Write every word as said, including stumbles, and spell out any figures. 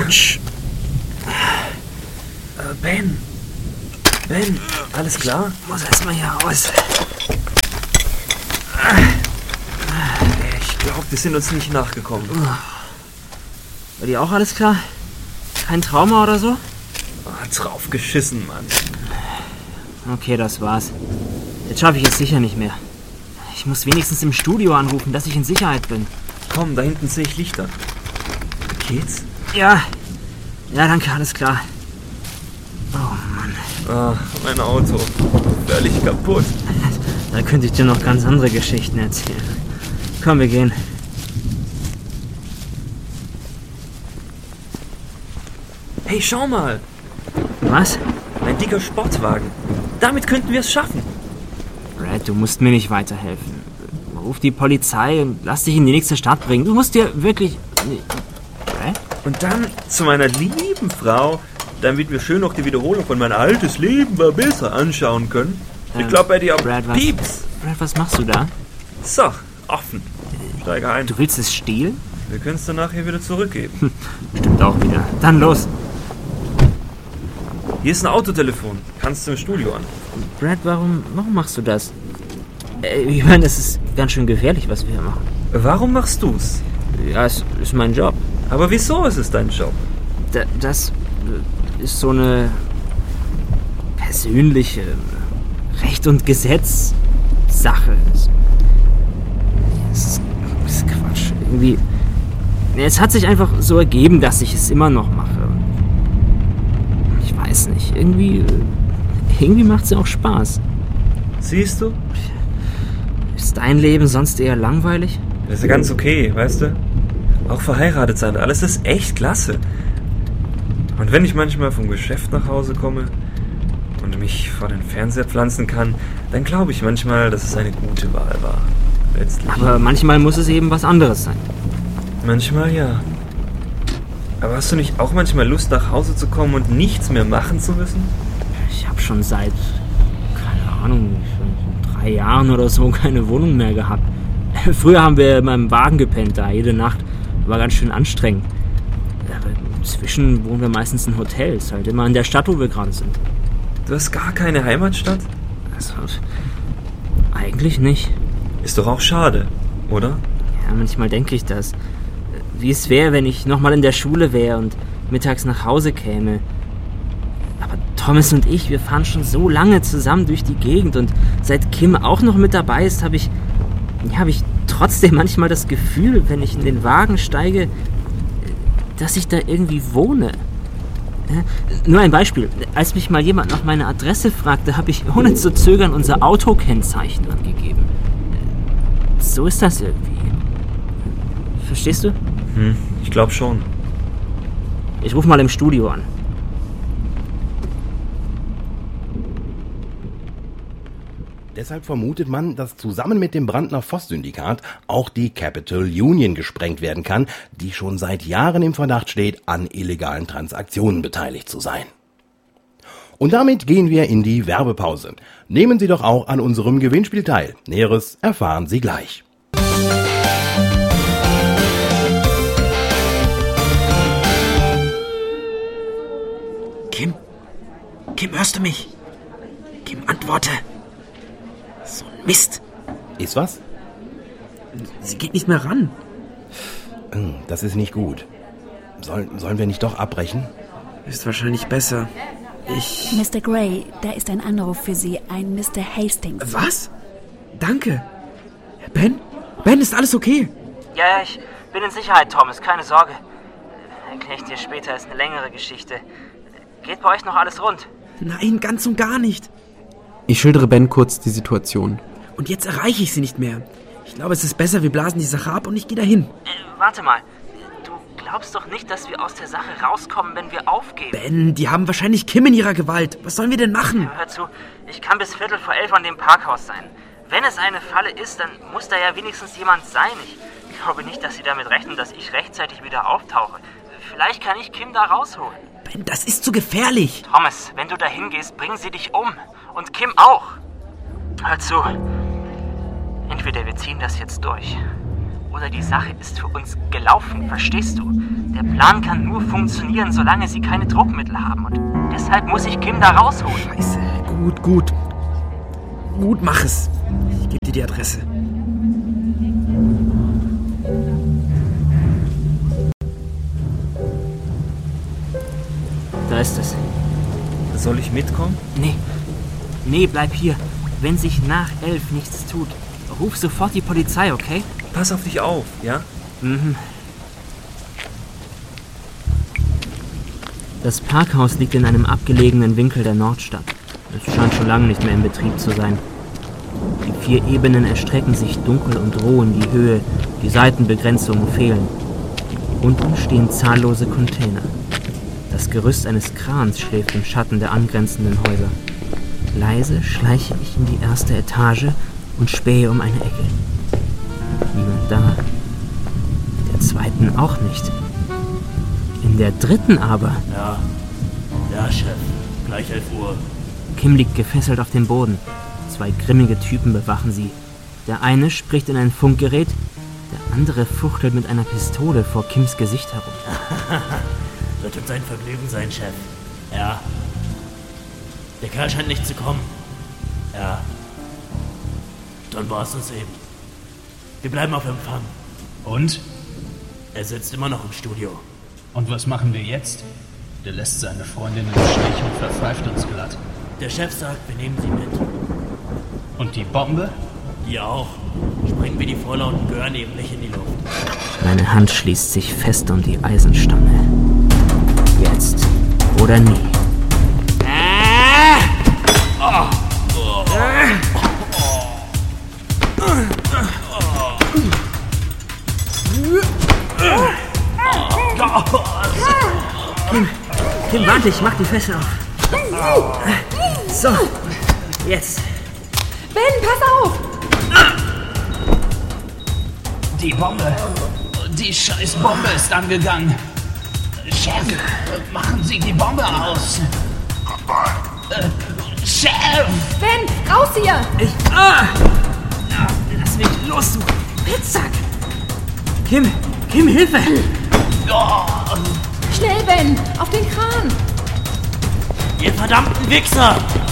Autsch. Äh, Ben. Ben, alles klar? Ich muss erstmal hier raus. Ich glaube, wir sind uns nicht nachgekommen. Bei dir auch alles klar? Kein Trauma oder so? Ah, drauf geschissen, Mann. Okay, das war's. Jetzt schaffe ich es sicher nicht mehr. Ich muss wenigstens im Studio anrufen, dass ich in Sicherheit bin. Komm, da hinten sehe ich Lichter. Geht's? Ja. Ja, danke, alles klar. Oh Mann. Ah, mein Auto. Völlig kaputt. Da könnte ich dir noch ganz andere Geschichten erzählen. Komm, wir gehen. Hey, schau mal. Was? Ein dicker Sportwagen. Damit könnten wir es schaffen. Brad, du musst mir nicht weiterhelfen. Ruf die Polizei und lass dich in die nächste Stadt bringen. Du musst dir wirklich... Brad? Und dann zu meiner lieben Frau, damit wir schön noch die Wiederholung von mein altes Leben war besser anschauen können. Ich Ähm, glaube bei dir Brad, was, Pieps. Brad, was machst du da? So, offen. Steige ein. Du willst es stehlen? Wir können es dann nachher wieder zurückgeben. Stimmt auch wieder. Dann los. Hier ist ein Autotelefon. Kannst du im Studio an. Brad, warum, warum machst du das? Äh, Ich meine, das ist ganz schön gefährlich, was wir hier machen. Warum machst du's? Ja, es ist mein Job. Aber wieso ist es dein Job? Da, das ist so eine persönliche Recht- und Gesetz-Sache. Das ist, das ist Quatsch. Irgendwie. Es hat sich einfach so ergeben, dass ich es immer noch mache. Ich weiß nicht. Irgendwie. Irgendwie macht es ja auch Spaß. Siehst du? Ist dein Leben sonst eher langweilig? Das ist ja ganz okay, weißt du? Auch verheiratet sein, alles ist echt klasse. Und wenn ich manchmal vom Geschäft nach Hause komme und mich vor den Fernseher pflanzen kann, dann glaube ich manchmal, dass es eine gute Wahl war. Letztlich. Aber manchmal muss es eben was anderes sein. Manchmal ja. Aber hast du nicht auch manchmal Lust, nach Hause zu kommen und nichts mehr machen zu müssen? Ich habe schon seit, keine Ahnung, drei Jahren oder so keine Wohnung mehr gehabt. Früher haben wir in meinem Wagen gepennt da, jede Nacht. War ganz schön anstrengend. Aber inzwischen wohnen wir meistens in Hotels, halt immer in der Stadt, wo wir gerade sind. Du hast gar keine Heimatstadt? Also, eigentlich nicht. Ist doch auch schade, oder? Ja, manchmal denke ich das. Wie es wäre, wenn ich nochmal in der Schule wäre und mittags nach Hause käme. Aber Thomas und ich, wir fahren schon so lange zusammen durch die Gegend und seit Kim auch noch mit dabei ist, habe ich, ja, habe ich trotzdem manchmal das Gefühl, wenn ich in den Wagen steige, dass ich da irgendwie wohne. Ja, nur ein Beispiel. Als mich mal jemand nach meiner Adresse fragte, habe ich ohne zu zögern unser Autokennzeichen angegeben. So ist das irgendwie. Verstehst du? Hm, ich glaube schon. Ich rufe mal im Studio an. Deshalb vermutet man, dass zusammen mit dem Brandner Voss-Syndikat auch die Capital Union gesprengt werden kann, die schon seit Jahren im Verdacht steht, an illegalen Transaktionen beteiligt zu sein. Und damit gehen wir in die Werbepause. Nehmen Sie doch auch an unserem Gewinnspiel teil. Näheres erfahren Sie gleich. Kim? Kim, hörst du mich? Kim, antworte. So ein Mist. Ist was? Sie geht nicht mehr ran. Das ist nicht gut. Soll, sollen wir nicht doch abbrechen? Ist wahrscheinlich besser. Ich... Mister Gray, da ist ein Anruf für Sie, ein Mister Hastings. Was? Danke. Ben? Ben, ist alles okay? Ja, ich bin in Sicherheit, Thomas, keine Sorge. Erkläre ich dir später, ist eine längere Geschichte. Geht bei euch noch alles rund? Nein, ganz und gar nicht. Ich schildere Ben kurz die Situation. Und jetzt erreiche ich sie nicht mehr. Ich glaube, es ist besser, wir blasen die Sache ab und ich gehe dahin. Äh, warte mal. Du glaubst doch nicht, dass wir aus der Sache rauskommen, wenn wir aufgeben? Ben, die haben wahrscheinlich Kim in ihrer Gewalt. Was sollen wir denn machen? Hör zu, ich kann bis Viertel vor elf an dem Parkhaus sein. Wenn es eine Falle ist, dann muss da ja wenigstens jemand sein. Ich glaube nicht, dass sie damit rechnen, dass ich rechtzeitig wieder auftauche. Vielleicht kann ich Kim da rausholen. Ben, das ist zu gefährlich. Thomas, wenn du dahin gehst, bringen sie dich um. Und Kim auch. Hör zu. Entweder wir ziehen das jetzt durch. oder die Sache ist für uns gelaufen, verstehst du? Der Plan kann nur funktionieren, solange sie keine Druckmittel haben. Und deshalb muss ich Kim da rausholen. Scheiße. Gut, gut. Gut, mach es. Ich gebe dir die Adresse. Da ist es. Soll ich mitkommen? Nee. Nee, bleib hier. Wenn sich nach elf nichts tut, ruf sofort die Polizei, okay? Pass auf dich auf, ja? Mhm. Das Parkhaus liegt in einem abgelegenen Winkel der Nordstadt. Es scheint schon lange nicht mehr in Betrieb zu sein. Die vier Ebenen erstrecken sich dunkel und roh in die Höhe, die Seitenbegrenzungen fehlen. Unten stehen zahllose Container. Das Gerüst eines Krans schläft im Schatten der angrenzenden Häuser. Leise schleiche ich in die erste Etage und spähe um eine Ecke. Niemand da. Der zweiten auch nicht. In der dritten aber... Ja, ja, Chef. Gleich elf Uhr. Kim liegt gefesselt auf dem Boden. Zwei grimmige Typen bewachen sie. Der eine spricht in ein Funkgerät, der andere fuchtelt mit einer Pistole vor Kims Gesicht herum. Wird uns ein Vergnügen sein, Chef. Ja. Der Kerl scheint nicht zu kommen. Ja. Dann war's uns eben. Wir bleiben auf Empfang. Und? Er sitzt immer noch im Studio. Und was machen wir jetzt? Der lässt seine Freundin im Stich und verpfeift uns glatt. Der Chef sagt, wir nehmen sie mit. Und die Bombe? Die auch. Sprengen wir die voller und gehören eben nicht in die Luft. Meine Hand schließt sich fest um die Eisenstange. Jetzt oder nie. Kim, Kim, warte, ich mach die Fessel auf. So, jetzt. Ben, pass auf! Die Bombe. Die scheiß Bombe ist angegangen. Chef, machen Sie die Bombe aus. Äh, Chef! Ben, raus hier! Ich... Ah! Ja, lass mich los, du Pizzak! Kim, Kim, Hilfe! Oh. Schnell, Ben, auf den Kran! Ihr verdammten Wichser!